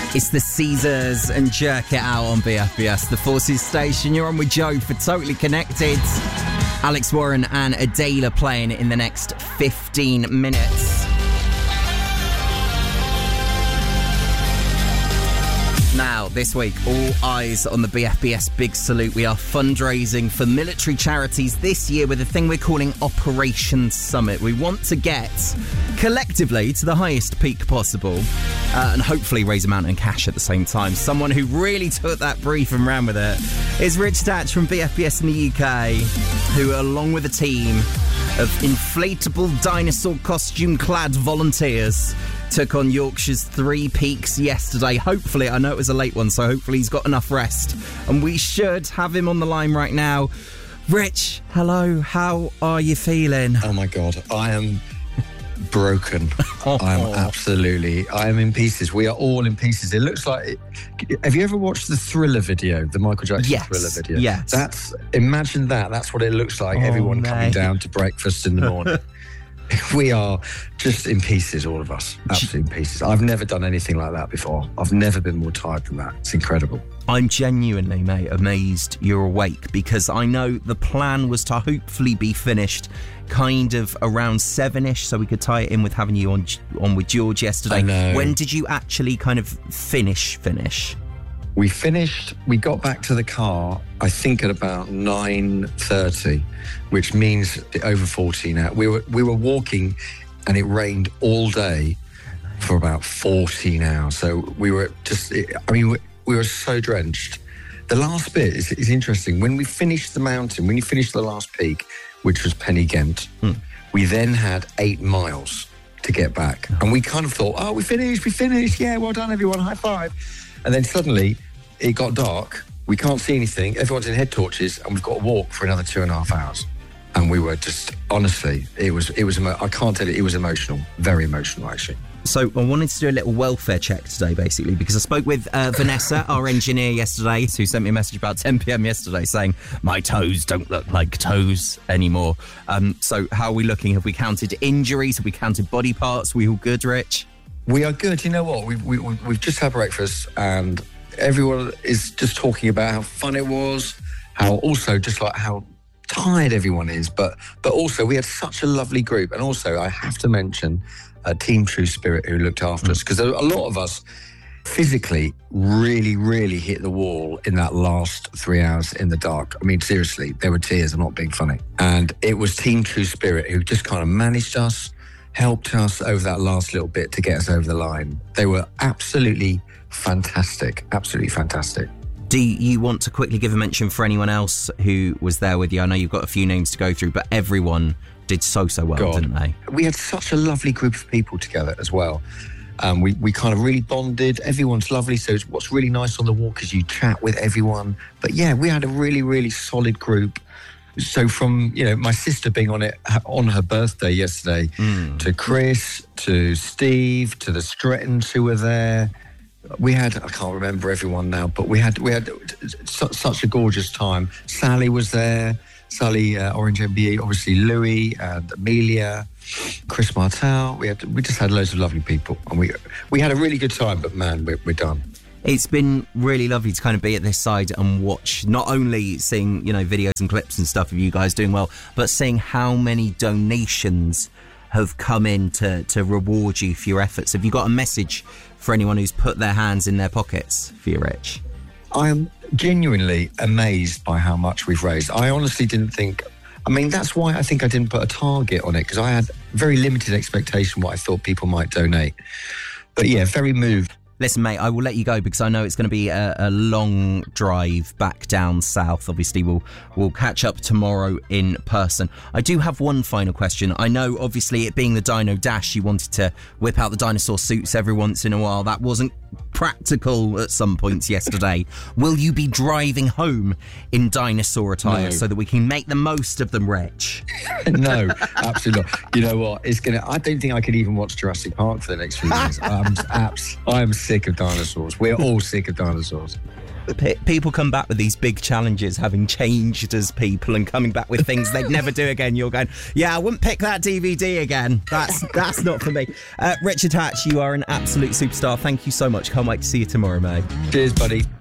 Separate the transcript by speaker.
Speaker 1: It's the Caesars and Jerk It Out on BFBS, the Forces station. You're on with Joe for Totally Connected. Alex Warren and Adela playing in the next 15 minutes. Now, this week, all eyes on the BFBS Big Salute. We are fundraising for military charities this year with a thing we're calling Operation Summit. We want to get, collectively, to the highest peak possible and hopefully raise a mountain of cash at the same time. Someone who really took that brief and ran with it is Rich Thatch from BFBS in the UK, who, along with a team of inflatable dinosaur costume-clad volunteers, took on Yorkshire's Three Peaks yesterday. Hopefully, I know it was a late one, so hopefully he's got enough rest. And we should have him on the line right now. Rich, hello, how are you feeling?
Speaker 2: Oh my God, I am broken. I am in pieces. We are all in pieces. It looks like... Have you ever watched the Thriller video, the Michael Jackson Thriller video?
Speaker 1: Yes.
Speaker 2: Imagine that's what it looks like, everyone coming down to breakfast in the morning. We are just in pieces, all of us. Absolutely in pieces. I've never done anything like that before. I've never been more tired than that. It's incredible.
Speaker 1: I'm genuinely, mate, amazed you're awake, because I know the plan was to hopefully be finished kind of around 7ish, so we could tie it in with having you on with George yesterday.
Speaker 2: I know.
Speaker 1: When did you actually kind of finish?
Speaker 2: We finished, we got back to the car, I think at about 9:30, which means over 14 hours. We were walking and it rained all day for about 14 hours. So we were just, we were so drenched. The last bit is interesting. When we finished the mountain, when you finished the last peak, which was Pen y Ghent, we then had 8 miles to get back. And we kind of thought, we finished. Yeah, well done everyone, high five. And then suddenly it got dark. We can't see anything. Everyone's in head torches, and we've got to walk for another 2.5 hours. And we were just, honestly, it was. I can't tell you, it was emotional, very emotional, actually.
Speaker 1: So I wanted to do a little welfare check today, basically, because I spoke with Vanessa, our engineer, yesterday, who sent me a message about 10 p.m. yesterday saying, my toes don't look like toes anymore. So how are we looking? Have we counted injuries? Have we counted body parts? Are we all good, Rich?
Speaker 2: We are good. You know what? We've just had breakfast, and everyone is just talking about how fun it was, how also just like how tired everyone is, but also we had such a lovely group. And also I have to mention Team True Spirit, who looked after us, because a lot of us physically really, really hit the wall in that last 3 hours in the dark. I mean, seriously, there were tears. I'm not being funny. And it was Team True Spirit who just kind of managed us, helped us over that last little bit to get us over the line. They were absolutely fantastic. Absolutely fantastic.
Speaker 1: Do you want to quickly give a mention for anyone else who was there with you? I know you've got a few names to go through, but everyone did so well, didn't they?
Speaker 2: We had such a lovely group of people together as well. We kind of really bonded. Everyone's lovely. So what's really nice on the walk is you chat with everyone. But yeah, we had a really, really solid group. So from, my sister being on it on her birthday yesterday, to Chris, to Steve, to the Strettons who were there. We had, I can't remember everyone now, but we had such a gorgeous time. Sally was there. Sally, Orange MBE, obviously Louis and Amelia, Chris Martel. We just had loads of lovely people, and we had a really good time. But man, we're done.
Speaker 1: It's been really lovely to kind of be at this side and watch, not only seeing videos and clips and stuff of you guys doing well, but seeing how many donations have come in to reward you for your efforts. Have you got a message for anyone who's put their hands in their pockets for you, Rich?
Speaker 2: I am genuinely amazed by how much we've raised. I honestly didn't think... that's why I think I didn't put a target on it, because I had very limited expectation what I thought people might donate. But yeah, very moved.
Speaker 1: Listen, mate, I will let you go because I know it's going to be a long drive back down south. Obviously, we'll catch up tomorrow in person. I do have one final question. I know, obviously, it being the Dino Dash, you wanted to whip out the dinosaur suits every once in a while. That wasn't practical at some points yesterday. Will you be driving home in dinosaur attire so that we can make the most of them, Rich?
Speaker 2: No, absolutely not. You know what? I don't think I could even watch Jurassic Park for the next few years. I am sick of dinosaurs. We're all sick of dinosaurs.
Speaker 1: People come back with these big challenges, having changed as people and coming back with things they'd never do again. You're going, yeah, I wouldn't pick that DVD again. That's not for me. Richard Hatch, you are an absolute superstar. Thank you so much. Can't wait to see you tomorrow, mate.
Speaker 2: Cheers, buddy.